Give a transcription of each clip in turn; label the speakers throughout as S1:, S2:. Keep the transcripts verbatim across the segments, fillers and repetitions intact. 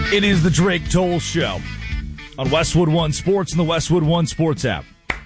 S1: It is the Drake Toll Show on Westwood One Sports and the Westwood One Sports app.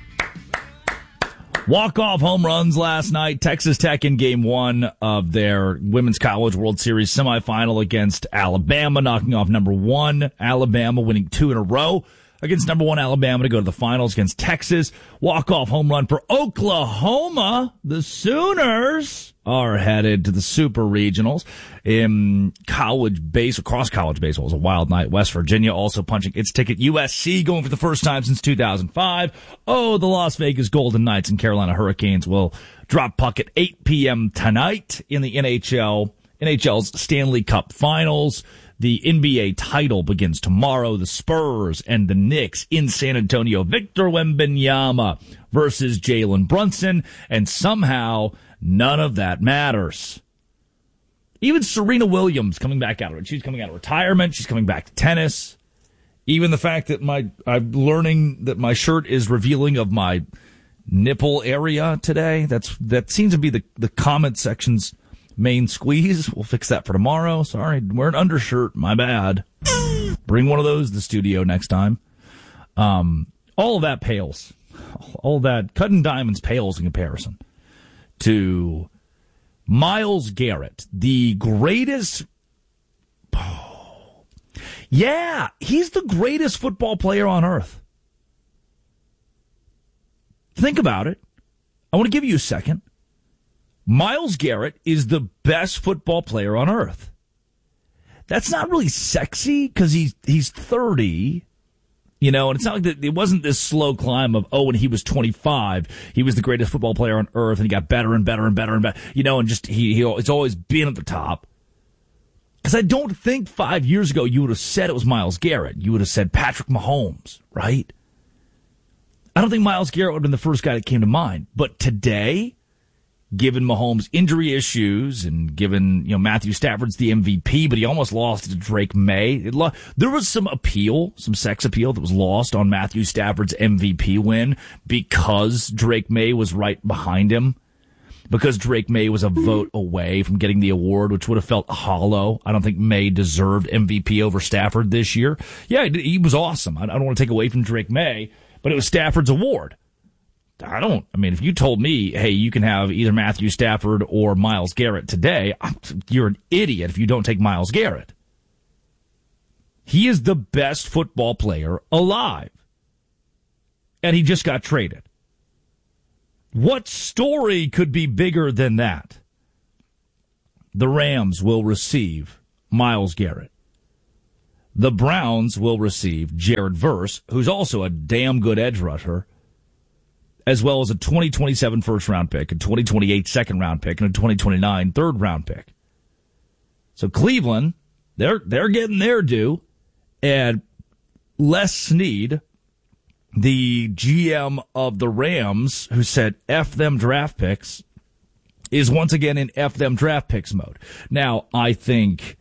S1: Walk-off home runs last night. Texas Tech in game one of their Women's College World Series semifinal against Alabama, knocking off number one Alabama, winning two in a row against number one Alabama to go to the finals against Texas. Walk-off home run for Oklahoma. The Sooners are headed to the Super Regionals. In college base, across college baseball, it was a wild night. West Virginia also punching its ticket. U S C going for the first time since two thousand five. Oh, the Las Vegas Golden Knights and Carolina Hurricanes will drop puck at eight p.m. tonight in the N H L. N H L's Stanley Cup Finals. The N B A title begins tomorrow. The Spurs and the Knicks in San Antonio. Victor Wembanyama versus Jalen Brunson. And somehow none of that matters. Even Serena Williams coming back out of it. She's coming out of retirement. She's coming back to tennis. Even the fact that my I'm learning that my shirt is revealing of my nipple area today. That's that seems to be the, the comment section's main squeeze. We'll fix that for tomorrow. Sorry, wear an undershirt. My bad. Bring one of those to the studio next time. Um, all of that pales. All that cutting diamonds pales in comparison to Myles Garrett, the greatest. Oh, yeah, he's the greatest football player on earth. Think about it. I want to give you a second. Myles Garrett is the best football player on earth. That's not really sexy because he's he's thirty, you know, and it's not like that, it wasn't this slow climb of, oh, when he was twenty-five, he was the greatest football player on earth, and he got better and better and better and better, you know, and just he, he it's always been at the top. Because I don't think five years ago you would have said it was Myles Garrett. You would have said Patrick Mahomes, right? I don't think Myles Garrett would have been the first guy that came to mind. But today, given Mahomes' injury issues and given, you know, Matthew Stafford's the M V P, but he almost lost to Drake May. It lo- there was some appeal, some sex appeal that was lost on Matthew Stafford's M V P win because Drake May was right behind him. Because Drake May was a vote away from getting the award, which would have felt hollow. I don't think May deserved M V P over Stafford this year. Yeah, he was awesome. I don't want to take away from Drake May, but it was Stafford's award. I don't, I mean, if you told me, hey, you can have either Matthew Stafford or Myles Garrett today, I'm, you're an idiot if you don't take Myles Garrett. He is the best football player alive. And he just got traded. What story could be bigger than that? The Rams will receive Myles Garrett. The Browns will receive Jared Verse, who's also a damn good edge rusher, as well as a twenty twenty-seven first-round pick, a twenty twenty-eight second-round pick, and a twenty twenty-nine third-round pick. So Cleveland, they're they're getting their due, and Les Snead, the G M of the Rams, who said F them draft picks, is once again in F them draft picks mode. Now, I think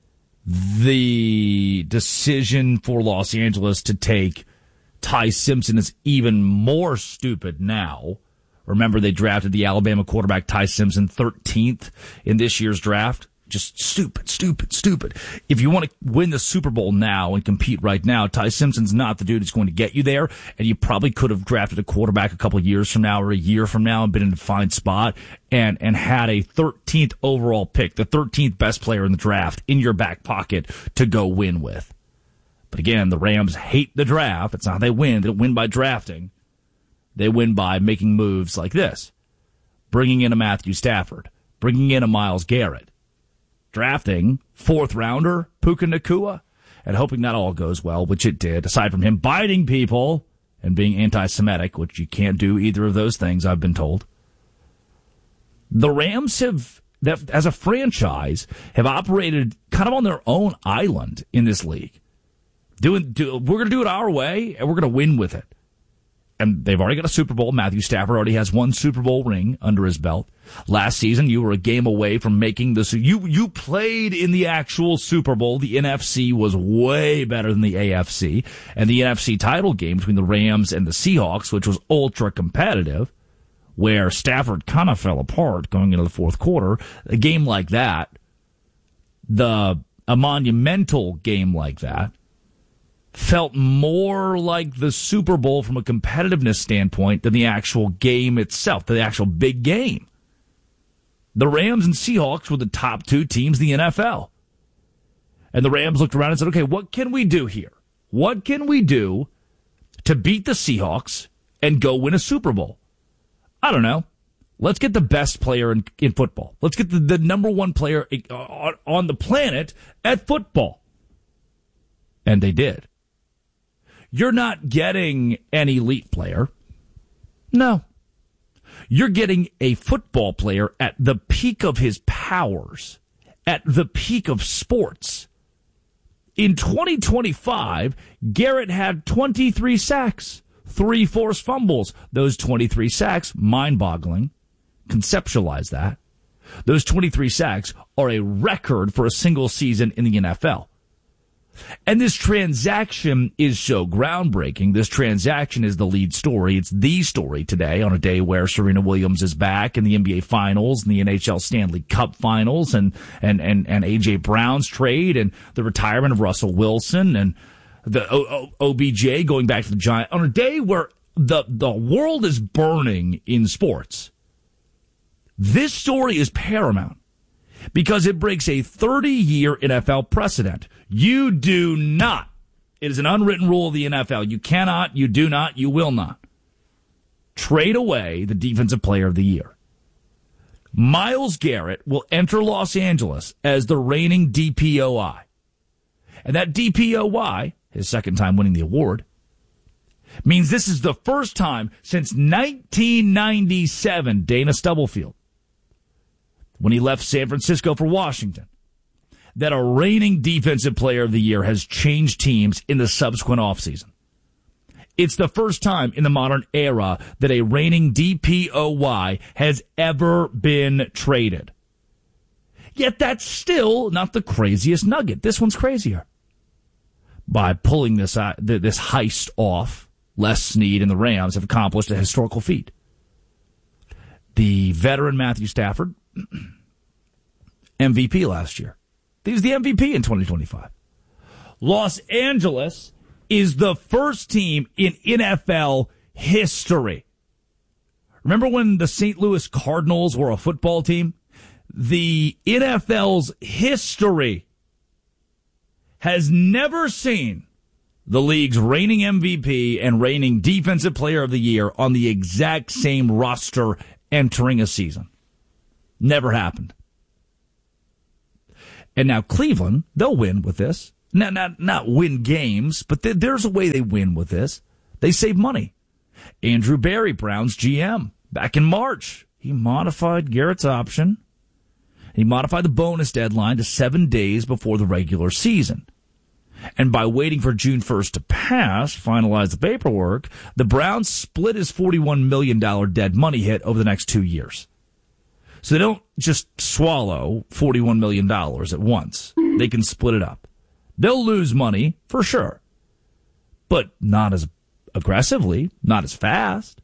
S1: the decision for Los Angeles to take Ty Simpson is even more stupid now. Remember, they drafted the Alabama quarterback Ty Simpson thirteenth in this year's draft. Just stupid, stupid, stupid. If you want to win the Super Bowl now and compete right now, Ty Simpson's not the dude that's going to get you there, and you probably could have drafted a quarterback a couple of years from now or a year from now and been in a fine spot and, and had a thirteenth overall pick, the thirteenth best player in the draft, in your back pocket to go win with. But again, the Rams hate the draft. It's not how they win. They don't win by drafting. They win by making moves like this. Bringing in a Matthew Stafford. Bringing in a Myles Garrett. Drafting fourth rounder Puka Nacua. And hoping that all goes well, which it did. Aside from him biting people and being anti-Semitic, which you can't do either of those things, I've been told. The Rams have, as a franchise, have operated kind of on their own island in this league. Doing, do, we're going to do it our way, and we're going to win with it. And they've already got a Super Bowl. Matthew Stafford already has one Super Bowl ring under his belt. Last season, you were a game away from making the... You, you played in the actual Super Bowl. The N F C was way better than the A F C. And the N F C title game between the Rams and the Seahawks, which was ultra competitive, where Stafford kind of fell apart going into the fourth quarter. A game like that, the... a monumental game like that felt more like the Super Bowl from a competitiveness standpoint than the actual game itself, the actual big game. The Rams and Seahawks were the top two teams in the N F L. And the Rams looked around and said, okay, what can we do here? What can we do to beat the Seahawks and go win a Super Bowl? I don't know. Let's get the best player in, in football. Let's get the, the number one player on, on the planet at football. And they did. You're not getting an elite player. No. You're getting a football player at the peak of his powers, at the peak of sports. In twenty twenty-five, Garrett had twenty-three sacks, three forced fumbles. Those twenty-three sacks, mind-boggling. Conceptualize that. Those twenty-three sacks are a record for a single season in the N F L. And this transaction is so groundbreaking. This transaction is the lead story. It's the story today on a day where Serena Williams is back in the N B A Finals and the N H L Stanley Cup Finals and, and, and, and A J Brown's trade and the retirement of Russell Wilson and the o- o- O B J going back to the Giants. On a day where the, the world is burning in sports, this story is paramount because it breaks a thirty-year N F L precedent. You do not. It is an unwritten rule of the N F L. You cannot, you do not, you will not trade away the Defensive Player of the Year. Myles Garrett will enter Los Angeles as the reigning D P O I. And that D P O I, his second time winning the award, means this is the first time since nineteen ninety-seven, Dana Stubblefield, when he left San Francisco for Washington, that a reigning Defensive Player of the Year has changed teams in the subsequent offseason. It's the first time in the modern era that a reigning D P O Y has ever been traded. Yet that's still not the craziest nugget. This one's crazier. By pulling this uh, this heist off, Les Snead and the Rams have accomplished a historical feat. The veteran Matthew Stafford, M V P last year. He was the M V P in twenty twenty-five. Los Angeles is the first team in N F L history. Remember when the Saint Louis Cardinals were a football team? The N F L's history has never seen the league's reigning M V P and reigning Defensive Player of the Year on the exact same roster entering a season. Never happened. And now Cleveland, they'll win with this. Not, not, not win games, but th- there's a way they win with this. They save money. Andrew Berry, Browns G M, back in March, he modified Garrett's option. He modified the bonus deadline to seven days before the regular season. And by waiting for June first to pass, finalize the paperwork, the Browns split his forty-one million dollars dead money hit over the next two years. So they don't just swallow forty-one million dollars at once. They can split it up. They'll lose money, for sure, but not as aggressively, not as fast.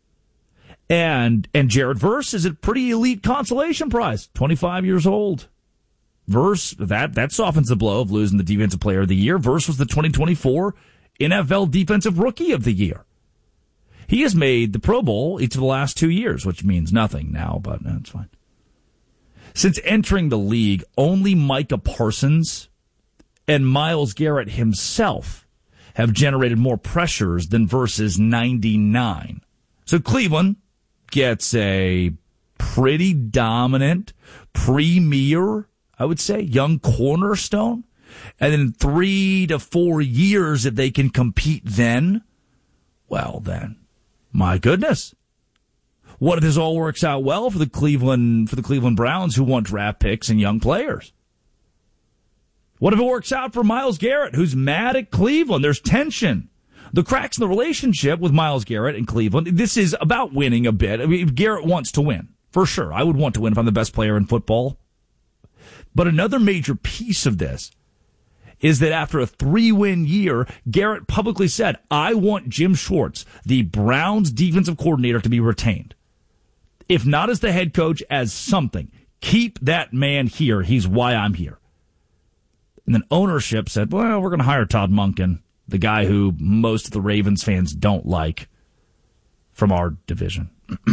S1: And and Jared Verse is a pretty elite consolation prize, twenty-five years old. Verse, that, that softens the blow of losing the Defensive Player of the Year. Verse was the twenty twenty-four N F L Defensive Rookie of the Year. He has made the Pro Bowl each of the last two years, which means nothing now, but that's fine. Since entering the league, only Micah Parsons and Myles Garrett himself have generated more pressures than Verse's ninety-nine. So Cleveland gets a pretty dominant, premier, I would say, young cornerstone. And in three to four years, if they can compete then, well then, my goodness. What if this all works out well for the Cleveland for the Cleveland Browns who want draft picks and young players? What if it works out for Myles Garrett, who's mad at Cleveland? There's tension. The cracks in the relationship with Myles Garrett and Cleveland, this is about winning a bit. I mean, Garrett wants to win, for sure. I would want to win if I'm the best player in football. But another major piece of this is that after a three-win year, Garrett publicly said, I want Jim Schwartz, the Browns defensive coordinator, to be retained. If not as the head coach, as something. Keep that man here. He's why I'm here. And then ownership said, well, we're going to hire Todd Monken, the guy who most of the Ravens fans don't like from our division.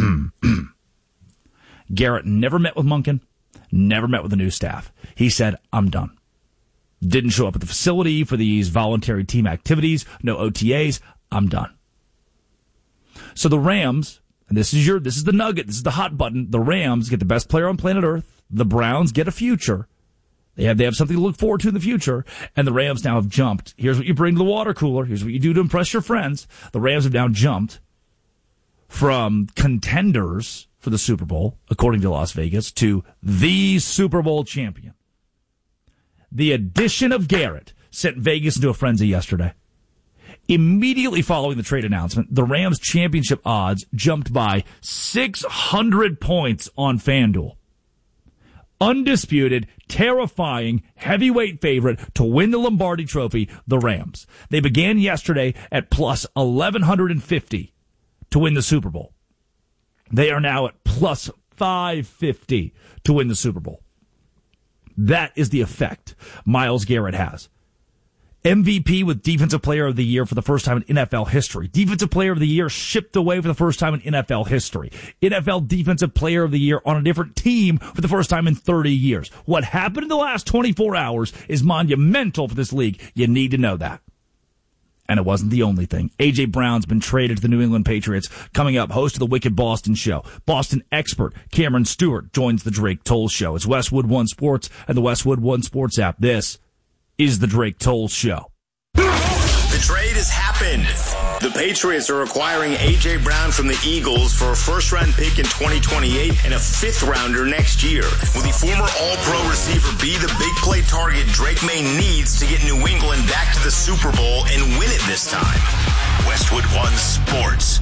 S1: Garrett never met with Monken, never met with the new staff. He said, I'm done. Didn't show up at the facility for these voluntary team activities, no O T As. I'm done. So the Rams, and this is your, this is the nugget, this is the hot button. The Rams get the best player on planet Earth. The Browns get a future. They have, they have something to look forward to in the future. And the Rams now have jumped. Here's what you bring to the water cooler. Here's what you do to impress your friends. The Rams have now jumped from contenders for the Super Bowl, according to Las Vegas, to the Super Bowl champion. The addition of Garrett sent Vegas into a frenzy yesterday. Immediately following the trade announcement, the Rams' championship odds jumped by six hundred points on FanDuel. Undisputed, terrifying, heavyweight favorite to win the Lombardi Trophy, the Rams. They began yesterday at plus eleven fifty to win the Super Bowl. They are now at plus five fifty to win the Super Bowl. That is the effect Myles Garrett has. M V P with Defensive Player of the Year for the first time in N F L history. Defensive Player of the Year shipped away for the first time in N F L history. N F L Defensive Player of the Year on a different team for the first time in thirty years. What happened in the last twenty-four hours is monumental for this league. You need to know that. And it wasn't the only thing. A J. Brown's been traded to the New England Patriots. Coming up, host of the Wicked Boston Show. Boston expert Cameron Stewart joins the Drake Toll Show. It's Westwood One Sports and the Westwood One Sports app. This is the Drake Toll Show.
S2: The trade has happened. The Patriots are acquiring A J. Brown from the Eagles for a first-round pick in twenty twenty-eight and a fifth-rounder next year. Will the former All-Pro receiver be the big play target Drake May needs to get New England back to the Super Bowl and win it this time? Westwood One Sports.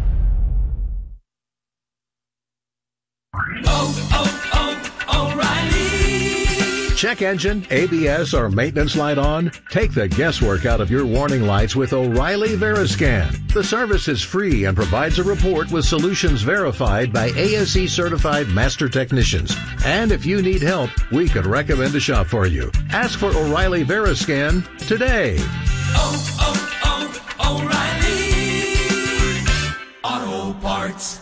S3: Oh, oh, oh, O'Reilly.
S4: Check engine, A B S, or maintenance light on? Take the guesswork out of your warning lights with O'Reilly Veriscan. The service is free and provides a report with solutions verified by A S E certified master technicians. And if you need help, we could recommend a shop for you. Ask for O'Reilly Veriscan today.
S3: Oh, oh, oh, O'Reilly Auto Parts.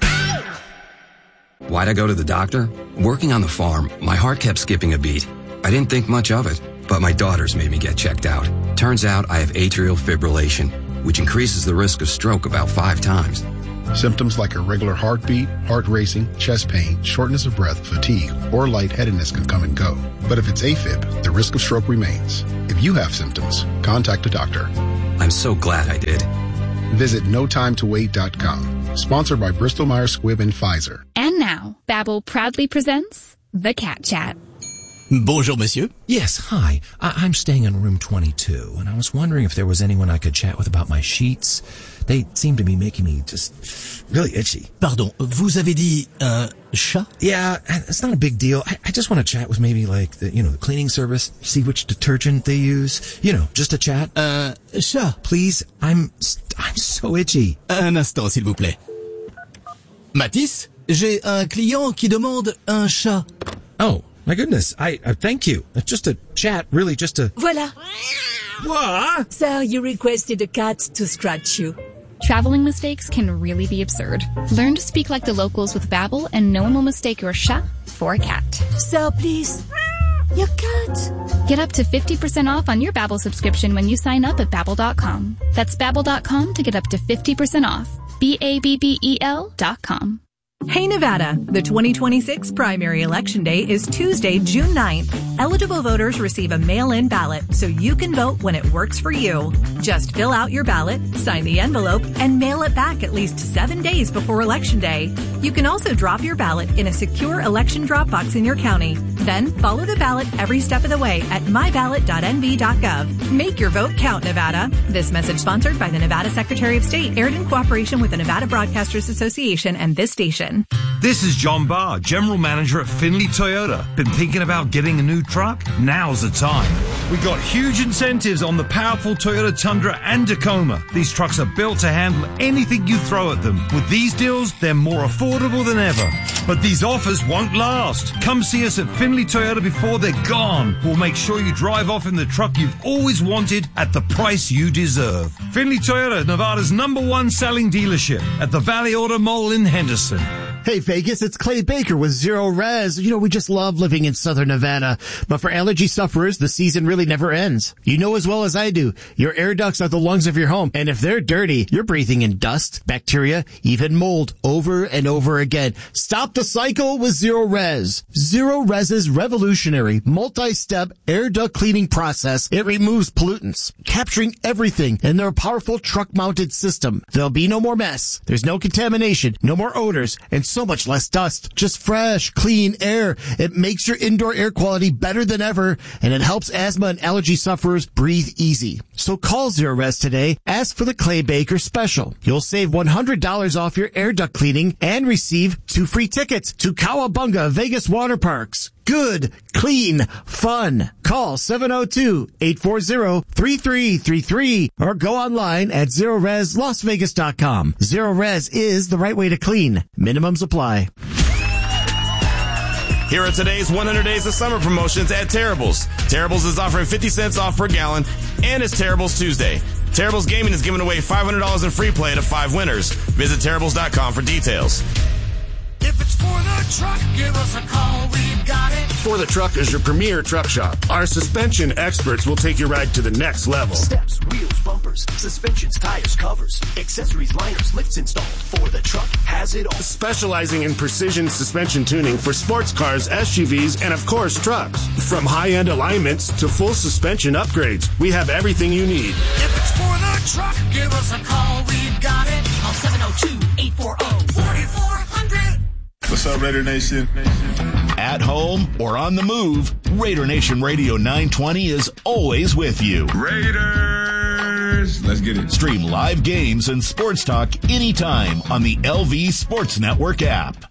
S5: Why'd I go to the doctor? Working on the farm, my heart kept skipping a beat. I didn't think much of it, but my daughters made me get checked out. Turns out I have atrial fibrillation, which increases the risk of stroke about five times.
S6: Symptoms like irregular heartbeat, heart racing, chest pain, shortness of breath, fatigue, or lightheadedness can come and go. But if it's AFib, the risk of stroke remains. If you have symptoms, contact a doctor.
S5: I'm so glad I did.
S6: Visit no time to wait dot com. Sponsored by Bristol Myers Squibb and Pfizer.
S7: And now, Babbel proudly presents The Cat Chat.
S8: Bonjour, monsieur.
S9: Yes, hi. I- I'm staying in room twenty-two, and I was wondering if there was anyone I could chat with about my sheets. They seem to be making me just really itchy.
S8: Pardon, vous avez dit un chat?
S9: Yeah, it's not a big deal. I, I just want to chat with maybe like the, you know, the cleaning service, see which detergent they use. You know, just a chat.
S8: Un chat.
S9: Please, I'm, I'm so itchy.
S8: Un instant, s'il vous plaît. Mathis, j'ai un client qui demande un chat.
S9: Oh. My goodness, I uh, thank you. Uh, just a chat, really, just a...
S10: Voilà.
S9: What?
S10: Sir, you requested a cat to scratch you.
S7: Traveling mistakes can really be absurd. Learn to speak like the locals with Babbel, and no one will mistake your chat for a cat.
S10: Sir, please. Your cat.
S7: Get up to fifty percent off on your Babbel subscription when you sign up at Babbel dot com. That's Babbel dot com to get up to fifty percent off. B A B B E L dot com.
S11: Hey Nevada, the twenty twenty-six primary election day is Tuesday, June ninth. Eligible voters receive a mail-in ballot so you can vote when it works for you. Just fill out your ballot, sign the envelope, and mail it back at least seven days before Election Day. You can also drop your ballot in a secure election drop box in your county. Then follow the ballot every step of the way at my ballot dot N V dot gov. Make your vote count, Nevada. This message sponsored by the Nevada Secretary of State, aired in cooperation with the Nevada Broadcasters Association and this station.
S12: This is John Barr, General Manager at Finley Toyota. Been thinking about getting a new truck? Now's the time. We got huge incentives on the powerful Toyota Tundra and Tacoma. These trucks are built to handle anything you throw at them. With these deals, they're more affordable than ever. But these offers won't last. Come see us at Finley Finley Toyota before they're gone. We'll make sure you drive off in the truck you've always wanted at the price you deserve. Finley Toyota, Nevada's number one selling dealership at the Valley Auto Mall in Henderson.
S13: Hey Vegas, it's Clay Baker with Zero Res. You know, we just love living in Southern Nevada. But for allergy sufferers, the season really never ends. You know as well as I do, your air ducts are the lungs of your home. And if they're dirty, you're breathing in dust, bacteria, even mold over and over again. Stop the cycle with Zero Res. Zero Res's revolutionary multi-step air duct cleaning process. It removes pollutants, capturing everything in their powerful truck-mounted system. There'll be no more mess. There's no contamination, no more odors, and so much less dust. Just fresh, clean air. It makes your indoor air quality better than ever, and it helps asthma and allergy sufferers breathe easy. So call Zero Res today. Ask for the Clay Baker special. You'll save one hundred dollars off your air duct cleaning and receive two free tickets to Cowabunga Vegas Water Parks. Good, clean, fun. Call seven oh two, eight four zero, three three three three or go online at zero res las vegas dot com. Zero Res is the right way to clean. Minimums apply.
S14: Here are today's one hundred Days of Summer promotions at Terribles. Terribles is offering fifty cents off per gallon, and it's Terribles Tuesday. Terribles Gaming is giving away five hundred dollars in free play to five winners. Visit terribles dot com for details.
S3: If it's for the truck, give us a call. We've got it.
S15: For the Truck is your premier truck shop. Our suspension experts will take your ride to the next level.
S16: Steps, wheels, bumpers, suspensions, tires, covers, accessories, liners, lifts installed. For the Truck has it all.
S15: Specializing in precision suspension tuning for sports cars, S U Vs, and of course trucks. From high-end alignments to full suspension upgrades, we have everything you need.
S3: If it's for the truck, give us a call. We've got it. Call seven oh two, eight four zero, four four hundred.
S17: What's up, Raider Nation? At home or on the move, Raider Nation Radio nine twenty is always with you. Raiders! Let's get it. Stream live games and sports talk anytime on the L V Sports Network app.